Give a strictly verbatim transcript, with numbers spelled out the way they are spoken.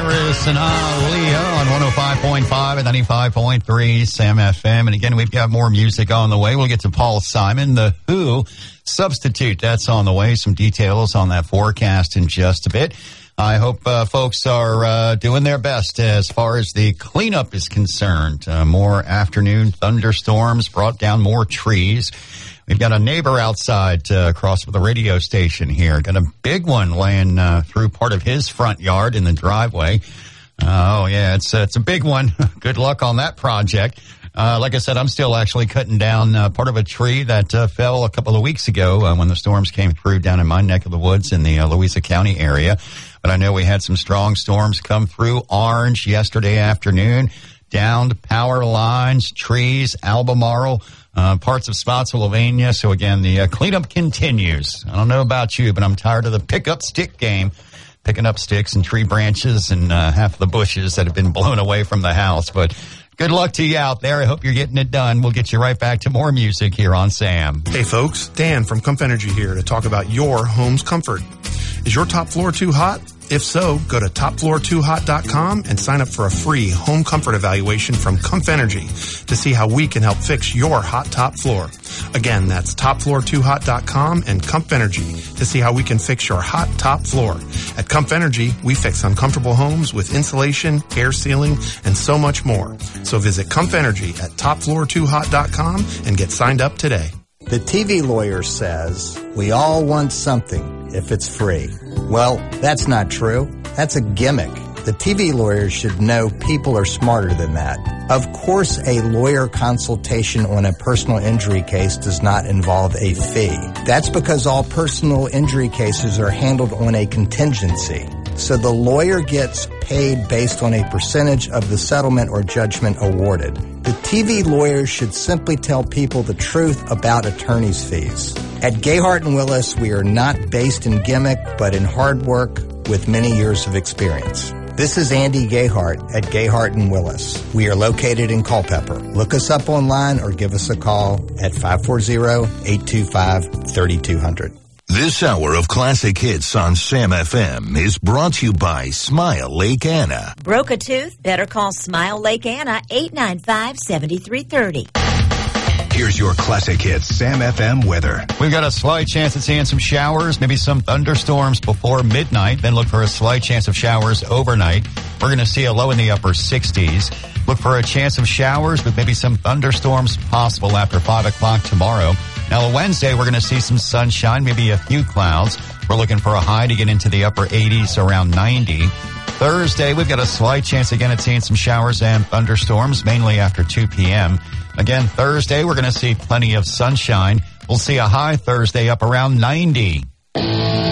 Cyrus and Aaliyah on one oh five point five and ninety-five point three Sam F M. And again, we've got more music on the way. We'll get to Paul Simon, the Who Substitute. That's on the way. Some details on that forecast in just a bit. I hope uh, folks are uh, doing their best as far as the cleanup is concerned. Uh, more afternoon thunderstorms brought down more trees. We've got a neighbor outside uh, across from the radio station here. Got a big one laying uh, through part of his front yard in the driveway. Uh, oh, yeah, it's, uh, it's a big one. Good luck on that project. Uh, like I said, I'm still actually cutting down uh, part of a tree that uh, fell a couple of weeks ago uh, when the storms came through down in my neck of the woods in the uh, Louisa County area. But I know we had some strong storms come through Orange yesterday afternoon, downed power lines, trees, Albemarle, uh, parts of Spotsylvania. So again, the uh, cleanup continues. I don't know about you, but I'm tired of the pick-up stick game, picking up sticks and tree branches and uh, half of the bushes that have been blown away from the house. But good luck to you out there. I hope you're getting it done. We'll get you right back to more music here on Sam. Hey folks, Dan from Comf Energy here to talk about your home's comfort. Is your top floor too hot? If so, go to top floor too hot dot com and sign up for a free home comfort evaluation from Comf Energy to see how we can help fix your hot top floor. Again, that's top floor too hot dot com and Comf Energy to see how we can fix your hot top floor. At Comf Energy, we fix uncomfortable homes with insulation, air sealing, and so much more. So visit Comf Energy at top floor too hot dot com and get signed up today. The T V lawyer says we all want something if it's free. Well, that's not true. That's a gimmick. The T V lawyer should know people are smarter than that. Of course, a lawyer consultation on a personal injury case does not involve a fee. That's because all personal injury cases are handled on a contingency. So the lawyer gets paid based on a percentage of the settlement or judgment awarded. The T V lawyer should simply tell people the truth about attorney's fees. At Gayhart and Willis, we are not based in gimmick, but in hard work with many years of experience. This is Andy Gayhart at Gayhart and Willis. We are located in Culpeper. Look us up online or give us a call at five four zero, eight two five, three two zero zero. This hour of classic hits on Sam F M is brought to you by Smile Lake Anna. Broke a tooth? Better call Smile Lake Anna, eight nine five, seven three three zero. Here's your classic hits Sam F M weather. We've got a slight chance of seeing some showers, maybe some thunderstorms before midnight. Then look for a slight chance of showers overnight. We're going to see a low in the upper sixties. Look for a chance of showers with maybe some thunderstorms possible after five o'clock tomorrow. Now, Wednesday, we're going to see some sunshine, maybe a few clouds. We're looking for a high to get into the upper eighties, around ninety. Thursday, we've got a slight chance again at seeing some showers and thunderstorms, mainly after two p.m. Again, Thursday, we're going to see plenty of sunshine. We'll see a high Thursday up around ninety.